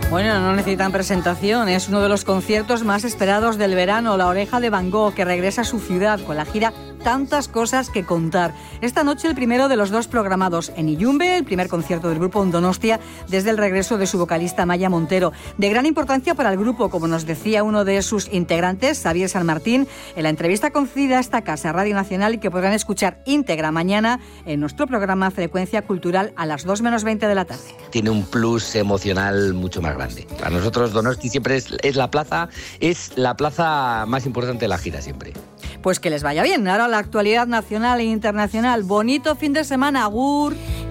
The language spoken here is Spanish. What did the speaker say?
Bueno, no necesitan presentación, es uno de los conciertos más esperados del verano, La Oreja de Van Gogh, que regresa a su ciudad con la gira Tantas cosas que contar. Esta noche el primero de los dos programados en Illumbe, el primer concierto del grupo en Donostia desde el regreso de su vocalista Amaia Montero. De gran importancia para el grupo, como nos decía uno de sus integrantes, Xavier San Martín, en la entrevista concedida a esta casa, Radio Nacional, y que podrán escuchar íntegra mañana en nuestro programa Frecuencia Cultural a las 2 menos 20 de la tarde. Tiene un plus emocional mucho más grande. Para nosotros Donosti siempre es la plaza más importante de la gira siempre. Pues que les vaya bien. Ahora la actualidad nacional e internacional. Bonito fin de semana, agur.